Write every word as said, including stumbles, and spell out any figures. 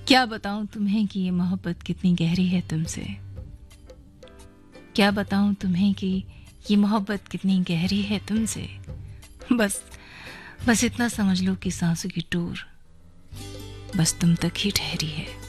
क्या बताऊं तुम्हें कि ये मोहब्बत कितनी गहरी है तुमसे। क्या बताऊं तुम्हें कि ये मोहब्बत कितनी गहरी है तुमसे। बस बस इतना समझ लो कि सांसों की टूर बस तुम तक ही ठहरी है।